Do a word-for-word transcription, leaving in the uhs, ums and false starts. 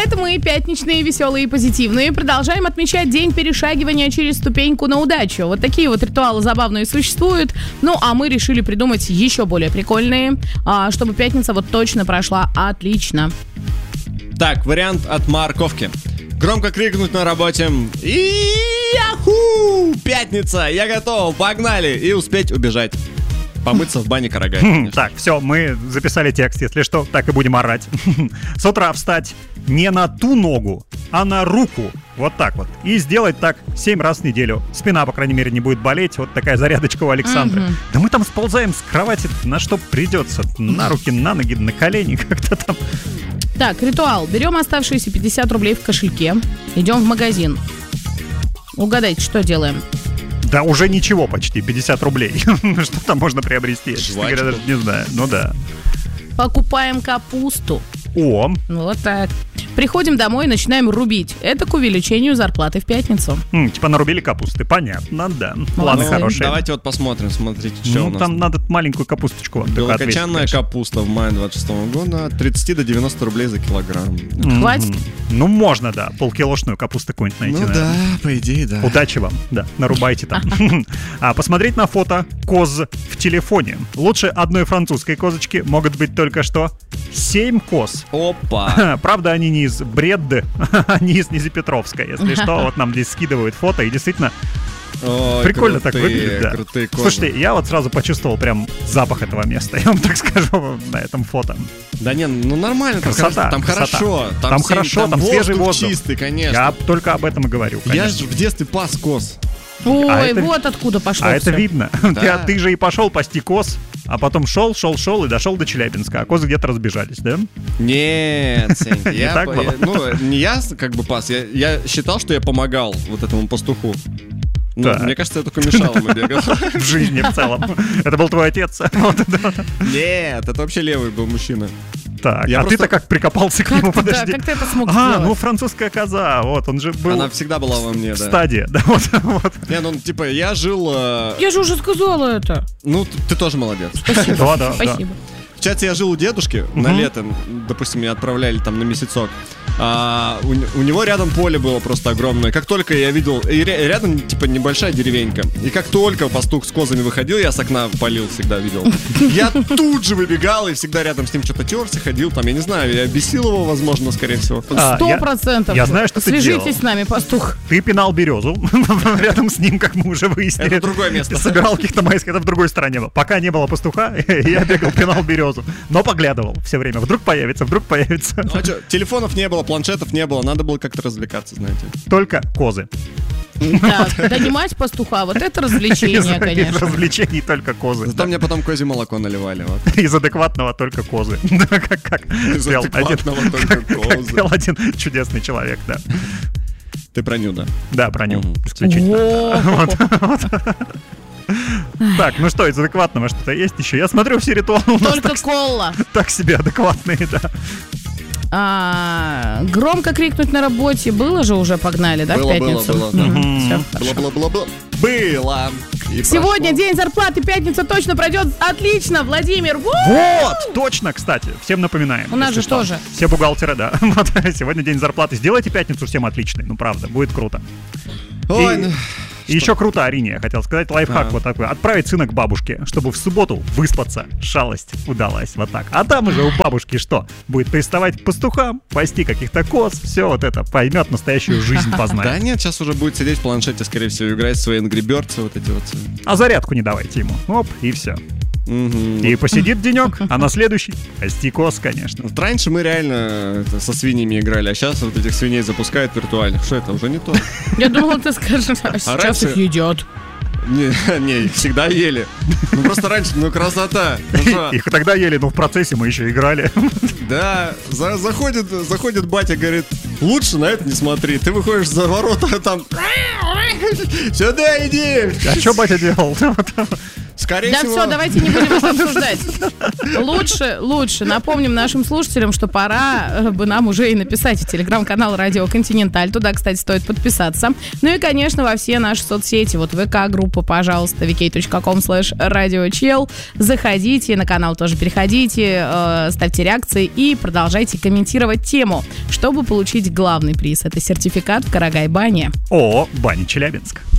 это мы, пятничные, веселые и позитивные, продолжаем отмечать день перешагивания через ступеньку на удачу. Вот такие вот ритуалы забавные существуют. Ну, а мы решили придумать еще более прикольные, чтобы пятница вот точно прошла отлично. Так, вариант от морковки. Громко крикнуть на работе: «Яху! Пятница! Я готов! Погнали!» И успеть убежать. Помыться в бане Карагая. Так, все, мы записали текст, если что, так и будем орать. С утра встать не на ту ногу, а на руку. Вот так вот. И сделать так семь раз в неделю. Спина, по крайней мере, не будет болеть. Вот такая зарядочка у Александры. Mm-hmm. Да мы там сползаем с кровати, на что придется. На руки, на ноги, на колени, как-то там. Так, ритуал. Берем оставшиеся пятьдесят рублей в кошельке. Идем в магазин. Угадайте, что делаем? Да уже ничего почти, пятьдесят рублей. Что там можно приобрести? Я, честно говоря, даже не знаю. Ну да. Покупаем капусту. О. Вот так. Приходим домой и начинаем рубить. Это к увеличению зарплаты в пятницу. М, типа нарубили капусты, понятно, да. Ладно, ну, хорошие. Давайте вот посмотрим, смотрите, что ну, у нас. Там надо маленькую капусточку вам. Белокочанная капуста в мае двадцать шестого года от тридцати до девяноста рублей за килограмм. Хватит? Mm-hmm. Ну, можно, да. Полкилошную капусту какую-нибудь найти. Ну наверное. да, по идее, да. Удачи вам, да, нарубайте там. А посмотреть на фото коз в телефоне. Лучше одной французской козочки могут быть только что семь коз. Опа! Правда, они не из Бредды, они из Низепетровска. Если что, вот нам здесь скидывают фото, и действительно Ой, прикольно крутые, так выглядит, да. Крутые козы. Слушайте, я вот сразу почувствовал прям запах этого места, я вам так скажу, на этом фото. Да не, ну нормально, красота, там красота. хорошо. Там, Там, хорошо, там, там воздух свежий воздух. чистый, конечно. Я только об этом и говорю, конечно. Я же в детстве пас коз. Ой, А это- вот откуда пошло А все. это видно. Да. Ты, ты же и пошел пасти коз, а потом шел, шел, шел и дошел до Челябинска. А козы где-то разбежались, да? Нет, Сенька, я, так по- было? я- ну, не я как бы пас, я, я считал, что я помогал вот этому пастуху. Ну, Так. мне кажется, я только мешал ему бегал. В жизни в целом. Это был твой отец. Вот, да. Нет, это вообще левый был мужчина. Так, Я а просто- ты-то как прикопался к Как нему, ты, да, подожди. как ты это смог А, сделать? ну французская коза, вот, он же был Она всегда была во мне, в да. стадии. Да, вот, вот. Не, ну, типа, я жил... э, Я же уже сказала это. Ну, ты, ты тоже молодец. Спасибо. Да, да, да. Спасибо. В чате я жил у дедушки на лето, допустим, меня отправляли там на месяцок. А, у, у него рядом поле было просто огромное. Как только я видел, и ря- рядом типа небольшая деревенька. И как только пастух с козами выходил, я с окна полил, всегда видел. Я тут же выбегал и всегда рядом с ним что-то терся, ходил там, я не знаю, я бесил его, возможно, скорее всего. А, Сто я- процентов. я знаю, что ты Свяжитесь делал. с нами, пастух. Ты пинал березу рядом с ним, как мы уже выяснили. Это другое место. И собирал каких-то майских, это в другой стороне было. Пока не было пастуха, я бегал, пинал березу. Но поглядывал все время. Вдруг появится, вдруг появится. Ну, а чё, телефонов не было, планшетов не было, надо было как-то развлекаться, знаете. Только козы. Так, донимать пастуха, вот это развлечение, Из- Из конечно. развлечений только козы. Зато мне потом козье молоко наливали. Вот. Из адекватного только козы. Да, как, как Из пел адекватного один, только как козы. пел один чудесный человек, да. Ты про ню, да? Да, про ню Мгм. исключительно. О, Вот, вот. Так, ну что, из адекватного что-то есть еще? Я смотрю, все ритуалы у нас Только так, кола. так себе адекватные, да. А, громко крикнуть на работе. Было же уже, погнали, да, Было, в пятницу? было, было, да. Мгм, всё, хорошо. Было-было-было-было. Было. И Сегодня прошло. день зарплаты, пятница точно пройдет отлично, Владимир. Ву! Вот, точно, кстати, всем напоминаем. У нас если же что. тоже. Все бухгалтеры, да. Вот, сегодня день зарплаты. Сделайте пятницу всем отличной, ну правда, будет круто. Ой, И- ну, И еще круто, Арине, я хотел сказать, лайфхак А. вот такой. Отправить сына к бабушке, чтобы в субботу выспаться. Шалость удалась, вот так. А там уже у бабушки что? Будет приставать к пастухам, пасти каких-то коз, все вот это, поймет, настоящую жизнь Да познает. нет, сейчас уже будет сидеть в планшете, скорее всего, играть в свои Angry Birds, вот эти вот. А зарядку не давайте ему. Оп, и все. Мгм. И посидит денек, а на следующий пасти коз, конечно. Вот раньше мы реально это, со свиньями играли, а сейчас вот этих свиней запускают виртуальных. Что это, уже не то? Я думала, ты скажешь, а сейчас раньше- их едят. Не, не, их всегда ели. Ну просто раньше, ну красота. Ну что, Их тогда ели, но в процессе мы еще играли. да, за- заходит, заходит батя, говорит, лучше на это не смотри. Ты выходишь за ворота, а там... Сюда иди! А что батя делал? Скорее Да всего... все, давайте не будем это обсуждать. Лучше, лучше напомним нашим слушателям, что пора бы нам уже и написать в телеграм-канал Радио Континенталь. Туда, кстати, стоит подписаться. Ну и, конечно, во все наши соцсети. Вот ВК-группа, пожалуйста, vk.com слэш радиочел. Заходите, на канал тоже переходите, э, ставьте реакции и продолжайте комментировать тему, чтобы получить главный приз. Это сертификат в Карагай-бане. О, Баня Челябинск.